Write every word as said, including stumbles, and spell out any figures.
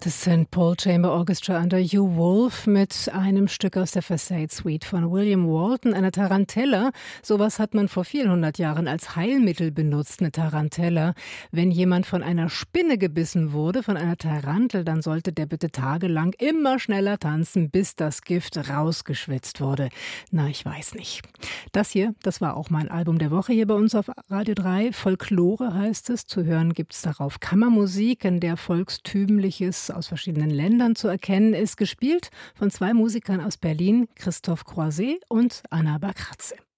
Das Saint Paul Chamber Orchestra under Hugh Wolf mit einem Stück aus der Facade Suite von William Walton, einer Tarantella. Sowas hat man vor vielen hundert Jahren als Heilmittel benutzt, eine Tarantella. Wenn jemand von einer Spinne gebissen wurde, von einer Tarantel, dann sollte der bitte tagelang immer schneller tanzen, bis das Gift rausgeschwitzt wurde. Na, ich weiß nicht. Das hier, das war auch mein Album der Woche hier bei uns auf Radio drei. Folklore heißt es. Zu hören gibt's darauf Kammermusik, in der Volkstümliches aus verschiedenen Ländern zu erkennen ist, gespielt von zwei Musikern aus Berlin, Christoph Croiset und Anna Bakratze.